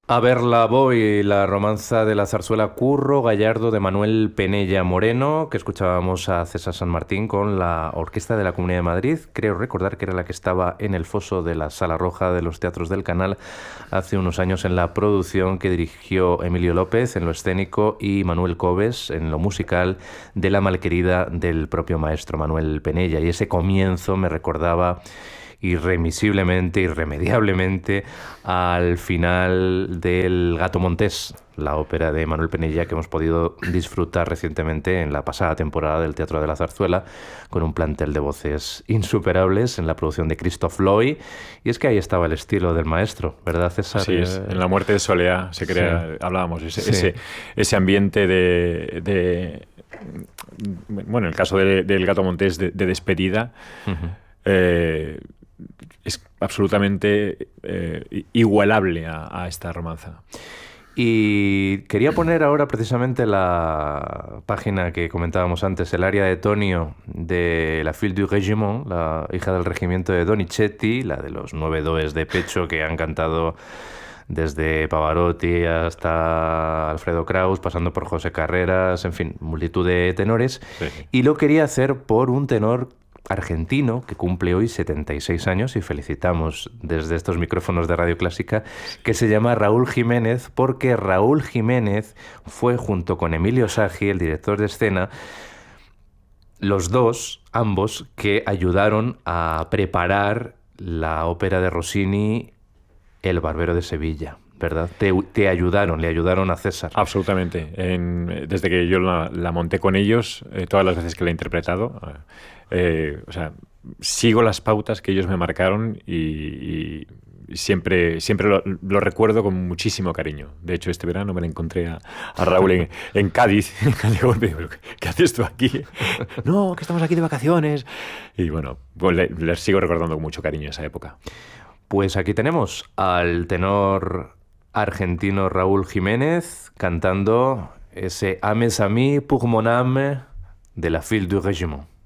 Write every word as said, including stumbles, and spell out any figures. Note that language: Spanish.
A verla voy, la romanza de la zarzuela Curro Gallardo de Manuel Penella Moreno, que escuchábamos a César San Martín con la Orquesta de la Comunidad de Madrid. Creo recordar que era la que estaba en el foso de la Sala Roja de los Teatros del Canal hace unos años en la producción que dirigió Emilio López en lo escénico y Manuel Coves en lo musical de La Malquerida del propio maestro Manuel Penella. Y ese comienzo me recordaba irremisiblemente, irremediablemente al final del Gato Montés, la ópera de Manuel Penella que hemos podido disfrutar recientemente en la pasada temporada del Teatro de la Zarzuela, con un plantel de voces insuperables en la producción de Christoph Loy. Y es que ahí estaba el estilo del maestro, ¿verdad, César? Así es, en La Muerte de Soleá se crea, sí. hablábamos, ese, sí. ese, ese ambiente de, de, bueno, en el caso de, del Gato Montés, de, de despedida, uh-huh. eh, es absolutamente eh, igualable a, a esta romanza. Y quería poner ahora precisamente la página que comentábamos antes, el aria de Tonio de la Fille du Régiment, la hija del regimiento de Donizetti, la de los nueve does de pecho que han cantado desde Pavarotti hasta Alfredo Kraus, pasando por José Carreras, en fin, multitud de tenores. Sí. Y lo quería hacer por un tenor argentino que cumple hoy setenta y seis años y felicitamos desde estos micrófonos de Radio Clásica, que se llama Raúl Jiménez, porque Raúl Jiménez fue, junto con Emilio Sagi, el director de escena, los dos, ambos, que ayudaron a preparar la ópera de Rossini El Barbero de Sevilla, ¿verdad? Te, te ayudaron, le ayudaron a César. Absolutamente. En, desde que yo la, la monté con ellos, eh, todas las veces que la he interpretado, eh, o sea, sigo las pautas que ellos me marcaron y, y siempre, siempre lo, lo recuerdo con muchísimo cariño. De hecho, este verano me la encontré a, a Raúl en, en Cádiz. ¿Qué haces tú aquí? No, que estamos aquí de vacaciones. Y bueno, pues le, les sigo recordando con mucho cariño esa época. Pues aquí tenemos al tenor argentino Raúl Jiménez cantando ese Ames a mí pour mon âme de la Fille du Régiment.